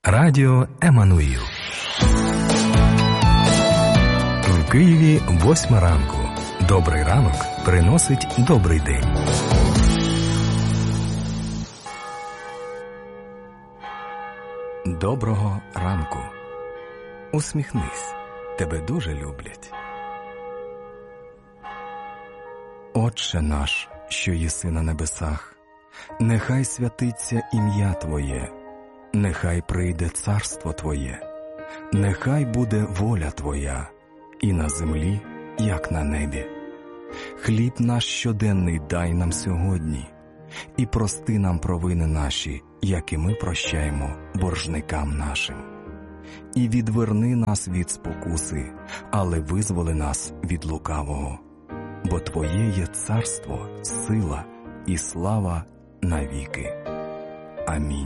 Радіо Еммануїл. В Києві 8 ранку. Добрий ранок приносить добрий день. Доброго ранку. Усміхнись. Тебе дуже люблять. Отче наш, що єси на небесах, нехай святиться ім'я Твоє, нехай прийде царство Твоє, нехай буде воля Твоя, і на землі, як на небі. Хліб наш щоденний дай нам сьогодні, і прости нам провини наші, як і ми прощаємо боржникам нашим. І відверни нас від спокуси, але визволи нас від лукавого. Бо Твоє є царство, сила і слава навіки. Амінь.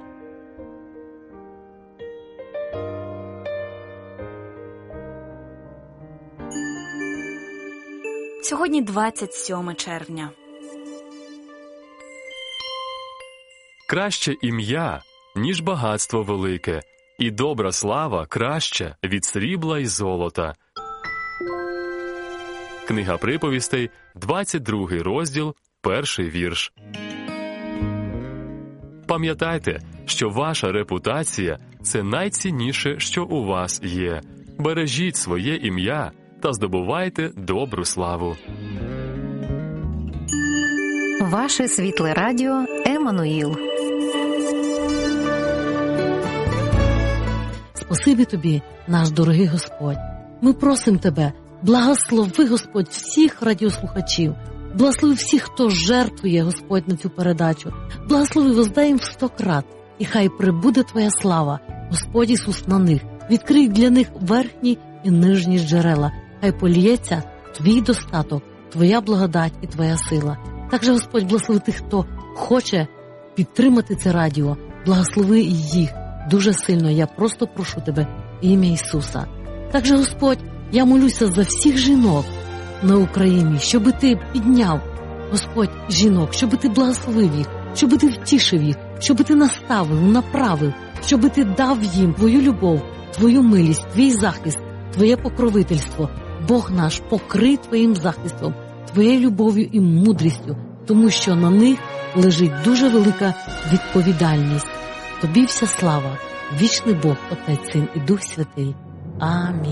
Сьогодні 27 червня. Краще ім'я, ніж багатство велике, і добра слава краща від срібла й золота. Книга приповістей, 22 розділ, 1 вірш. Пам'ятайте, що ваша репутація – це найцінніше, що у вас є. Бережіть своє ім'я та здобувайте добру славу. Ваше світле радіо Еммануїл. Спасибі Тобі, наш дорогий Господь. Ми просимо Тебе, благослови, Господь, всіх радіослухачів. Благослови всіх, хто жертвує, Господь, на цю передачу. Благослови, воздай їм в 100 крат. І хай прибуде Твоя слава, Господь Ісус, на них. Відкрий для них верхні і нижні джерела. Хай поліється Твій достаток, Твоя благодать і Твоя сила. Також, Господь, благослови тих, хто хоче підтримати це радіо. Благослови їх дуже сильно. Я просто прошу Тебе в ім'я Ісуса. Також, Господь, я молюся за всіх жінок на Україні, щоби Ти підняв, Господь, жінок, щоби Ти благословив їх, щоби Ти втішив їх, щоби Ти наставив, направив, щоби Ти дав їм Твою любов, Твою милість, Твій захист, Твоє покровительство. Бог наш, покрий Твоїм захистом, Твоєю любов'ю і мудрістю, тому що на них лежить дуже велика відповідальність. Тобі вся слава, вічний Бог, Отець, Син і Дух Святий. Амінь.